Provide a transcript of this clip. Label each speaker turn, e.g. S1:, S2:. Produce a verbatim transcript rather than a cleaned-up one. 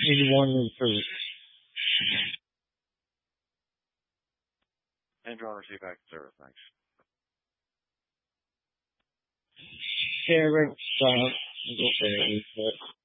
S1: eighty-one and three.
S2: Andrew, on receive back in service, thanks.
S1: Yeah, right. So,